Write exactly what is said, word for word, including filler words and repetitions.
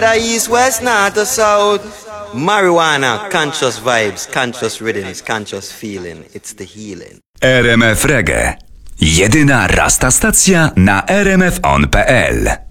The east, west, north or south. Marijuana, conscious vibes, conscious rhythms, conscious feeling. It's the healing. R M F Reggae. Jedyna rasta stacja na r m f on kropka p l.